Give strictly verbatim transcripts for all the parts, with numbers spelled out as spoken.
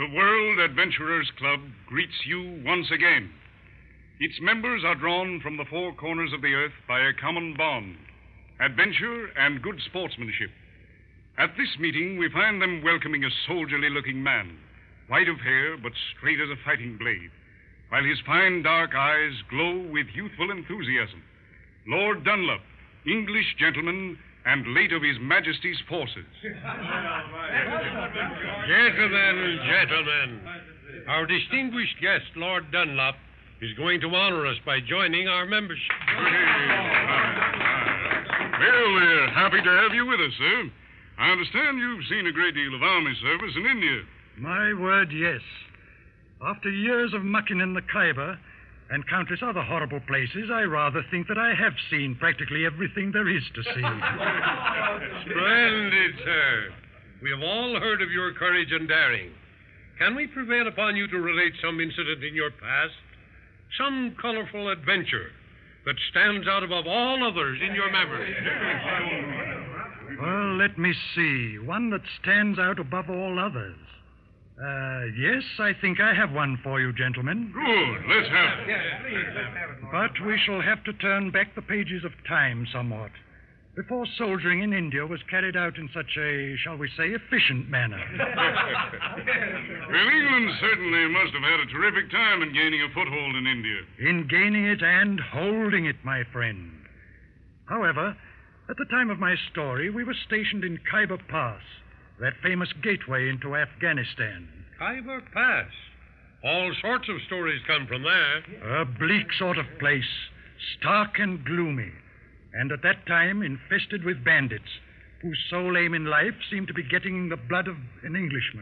The World Adventurers Club greets you once again. Its members are drawn from the four corners of the earth by a common bond, adventure and good sportsmanship. At this meeting, we find them welcoming a soldierly-looking man, white of hair but straight as a fighting blade, while his fine dark eyes glow with youthful enthusiasm. Lord Dunlop, English gentleman and late of His Majesty's forces. Gentlemen, gentlemen, our distinguished guest, Lord Dunlop, is going to honor us by joining our membership. Well, we're happy to have you with us, sir. I understand you've seen a great deal of army service in India. My word, yes. After years of mucking in the Khyber and countless other horrible places, I rather think that I have seen practically everything there is to see. Splendid, sir. We have all heard of your courage and daring. Can we prevail upon you to relate some incident in your past? Some colorful adventure that stands out above all others in your memory? Well, let me see. One that stands out above all others. Uh, yes, I think I have one for you, gentlemen. Good. Let's have it. But we shall have to turn back the pages of time somewhat. Before soldiering in India was carried out in such a, shall we say, efficient manner. Well, England certainly must have had a terrific time in gaining a foothold in India. In gaining it and holding it, my friend. However, at the time of my story, we were stationed in Khyber Pass, that famous gateway into Afghanistan. Khyber Pass. All sorts of stories come from there. A bleak sort of place, stark and gloomy, and at that time infested with bandits, whose sole aim in life seemed to be getting the blood of an Englishman.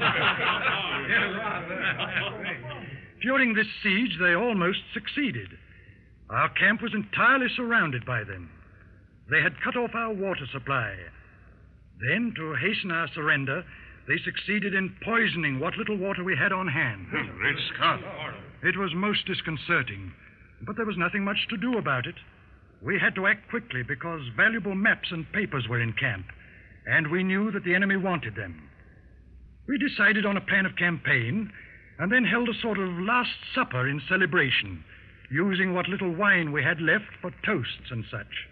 During this siege, they almost succeeded. Our camp was entirely surrounded by them. They had cut off our water supply. Then, to hasten our surrender, they succeeded in poisoning what little water we had on hand. Great Scott. It was most disconcerting, but there was nothing much to do about it. We had to act quickly because valuable maps and papers were in camp, and we knew that the enemy wanted them. We decided on a plan of campaign and then held a sort of last supper in celebration, using what little wine we had left for toasts and such.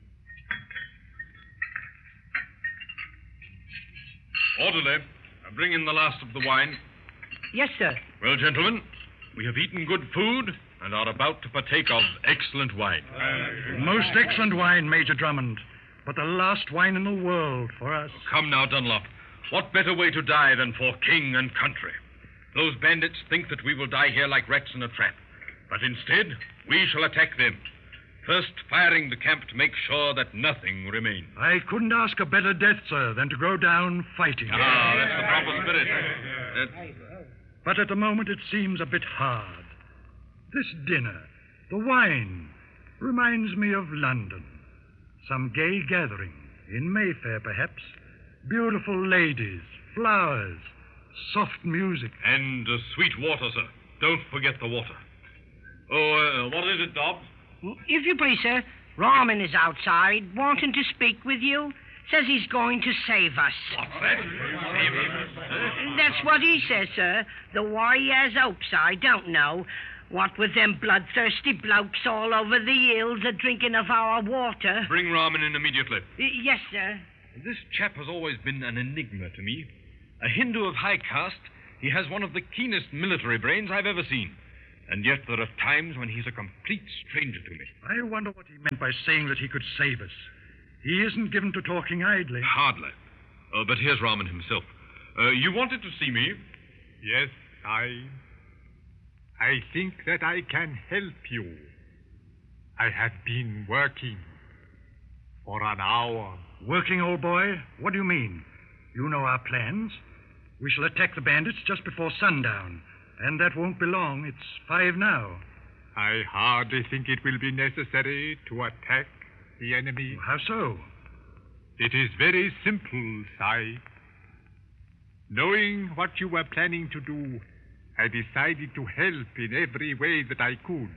Orderly, bring in the last of the wine. Yes, sir. Well, gentlemen, we have eaten good food and are about to partake of excellent wine. Most excellent wine, Major Drummond, but the last wine in the world for us. Come now, Dunlop. What better way to die than for king and country? Those bandits think that we will die here like rats in a trap. But instead, we shall attack them. First, firing the camp to make sure that nothing remains. I couldn't ask a better death, sir, than to go down fighting. Ah, that's the proper spirit. Uh, But at the moment, it seems a bit hard. This dinner, the wine, reminds me of London. Some gay gathering, in Mayfair, perhaps. Beautiful ladies, flowers, soft music. and uh, sweet water, sir. Don't forget the water. Oh, uh, what is it, Dobbs? If you please, sir, Rahman is outside, wanting to speak with you. Says he's going to save us. What's that? Save us? That's what he says, sir. Though why he has hopes, I don't know. What with them bloodthirsty blokes all over the hills a drinking of our water. Bring Rahman in immediately. Y- Yes, sir. This chap has always been an enigma to me. A Hindu of high caste, he has one of the keenest military brains I've ever seen. And yet there are times when he's a complete stranger to me. I wonder what he meant by saying that he could save us. He isn't given to talking idly. Hardly. Uh, but here's Rahman himself. Uh, you wanted to see me? Yes, I. I think that I can help you. I have been working for an hour. Working, old boy? What do you mean? You know our plans. We shall attack the bandits just before sundown. And that won't be long. It's five now. I hardly think it will be necessary to attack the enemy. How so? It is very simple, Si. Knowing what you were planning to do, I decided to help in every way that I could.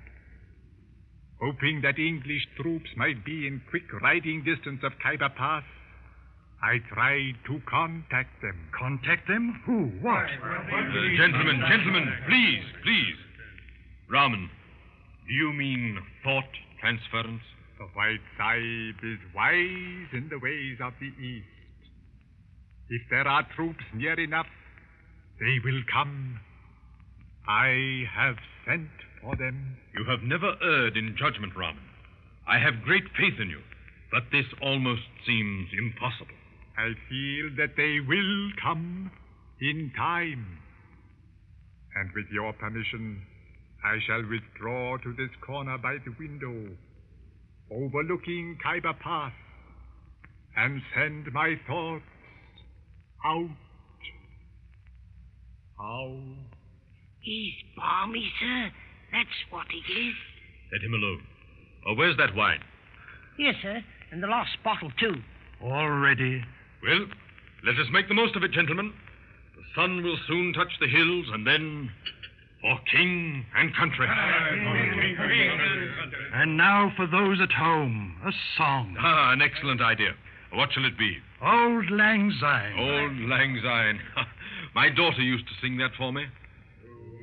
Hoping that English troops might be in quick riding distance of Khyber Pass, I tried to contact them. Contact them? Who? What? Uh, gentlemen, gentlemen, please, please. Raman, do you mean thought transference? The White Sahib is wise in the ways of the East. If there are troops near enough, they will come. I have sent for them. You have never erred in judgment, Raman. I have great faith in you, but this almost seems impossible. I feel that they will come in time. And with your permission, I shall withdraw to this corner by the window, overlooking Khyber Pass, and send my thoughts out. Out. He's balmy, sir. That's what he is. Let him alone. Oh, where's that wine? Yes, sir. And the last bottle, too. Already. Well, let us make the most of it, gentlemen. The sun will soon touch the hills, and then for king and country. And now for those at home, a song. Ah, an excellent idea. What shall it be? Old Lang Syne. Old Lang Syne. My daughter used to sing that for me.